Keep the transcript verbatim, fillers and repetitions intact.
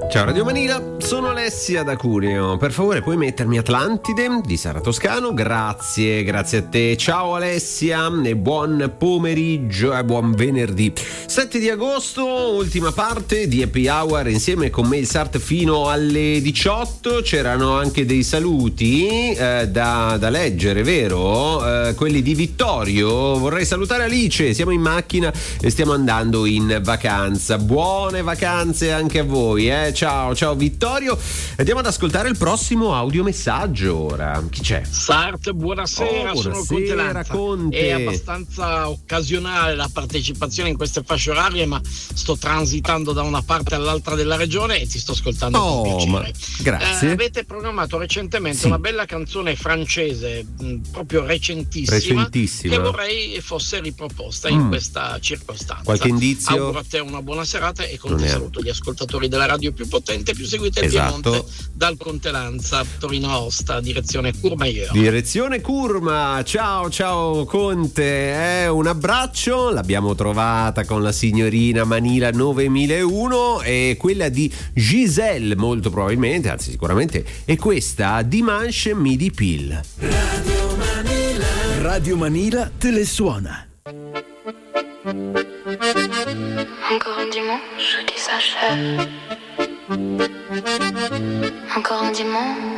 Ciao Radio Manila, sono Alessia da Cuneo. Per favore puoi mettermi Atlantide di Sara Toscano? Grazie, grazie a te. Ciao Alessia e buon pomeriggio e buon venerdì sette di agosto, ultima parte di Happy Hour insieme con me il Sart fino alle diciotto. C'erano anche dei saluti eh, da, da leggere, vero? Eh, quelli di Vittorio. Vorrei salutare Alice, siamo in macchina e stiamo andando in vacanza. Buone vacanze anche a voi, eh? Ciao, ciao Vittorio. Andiamo ad ascoltare il prossimo audiomessaggio ora. Chi c'è? Sart, buonasera, oh, sono buonasera, Conte Lanza. Conte. È abbastanza occasionale la partecipazione in queste fasce orarie, ma sto transitando da una parte all'altra della regione e ti sto ascoltando oh, con piacere. Ma... Grazie. Eh, avete programmato recentemente sì. una bella canzone francese, mh, proprio recentissima, recentissima, che vorrei fosse riproposta mm. in questa circostanza. Qualche indizio? Auguro a te una buona serata e con te saluto gli ascoltatori della radio più potente, più seguita in esatto. Piemonte, dal Conte Lanza, Torino Aosta, direzione Courmayeur. Direzione Curma, ciao ciao Conte, eh, un abbraccio, l'abbiamo trovata con la signorina Manila novemilauno e quella di Giselle molto probabilmente, anzi sicuramente, è questa Dimanche Midi Pill. Radio Manila, Radio Manila te le suona. Encore un dimanche qui s'achève. Encore un dimanche